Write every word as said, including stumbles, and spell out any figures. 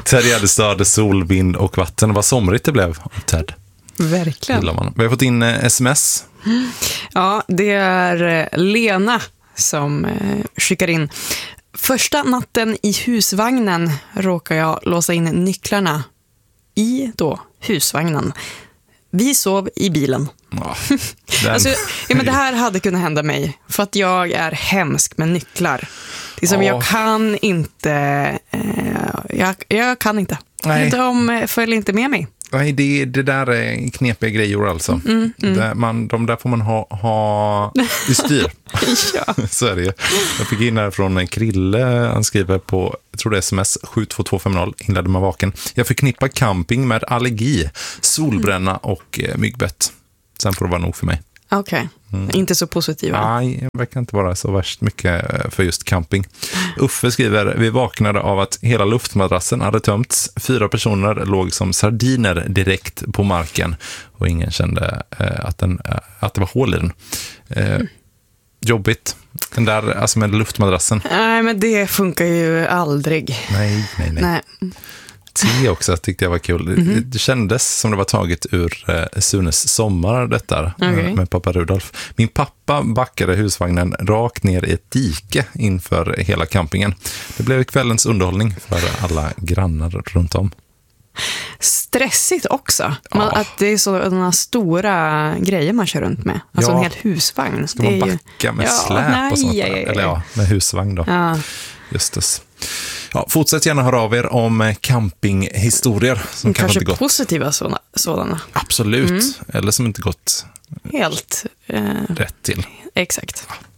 Ted Gärdestad, sol, vind och vatten. Vad somrigt det blev, Ted. Verkligen. Man. Vi har fått in eh, sms. Ja, det är Lena som eh, skickar in. Första natten i husvagnen råkar jag låsa in nycklarna i då husvagnen. Vi sov i bilen. Ja, alltså, ja, men det här hade kunnat hända mig. För att jag är hemsk med nycklar. Det är som, ja. jag kan inte... Eh, jag, jag kan inte. Nej. De följer inte med mig. Nej, det, det där är knepiga grejer alltså. Mm, mm. Det, man, de där får man ha, ha i styr. Ja. Så är det ju. Jag fick in här från Krille. Han skriver på, jag tror det är sms sju två två fem noll. Inledde man vaken. Jag förknippar camping med allergi, solbränna mm. och eh, myggbett. Sen får det vara nog för mig. Okej, okay. mm. inte så positiva. Nej, jag verkar inte vara så värst mycket för just camping. Uffe skriver, vi vaknade av att hela luftmadrassen hade tömts. Fyra personer låg som sardiner direkt på marken och ingen kände eh, att, den, eh, att det var hål i den. Eh, mm. Jobbigt. Den där, alltså med luftmadrassen. Nej, men det funkar ju aldrig. Nej, nej, nej. nej. Te också tyckte jag var kul. Mm-hmm. Det, det kändes som det var taget ur eh, Sunes sommar detta okay. eh, med pappa Rudolf. Min pappa backade husvagnen rakt ner i ett dike inför hela campingen. Det blev kvällens underhållning för alla grannar runt om. Stressigt också. Man, ja. Att det är sådana stora grejer man kör runt med. Alltså ja. En hel husvagn. Ska man backa ju... med ja, släp nej, och sånt där? Ja, ja, ja. Eller ja, med husvagn då. Ja. Just det. Ja, fortsätt gärna höra av er om campinghistorier som kanske, kanske inte gått. Positiva såna, sådana. Absolut. Mm. Eller som inte gått helt eh, rätt till. Exakt. Ja.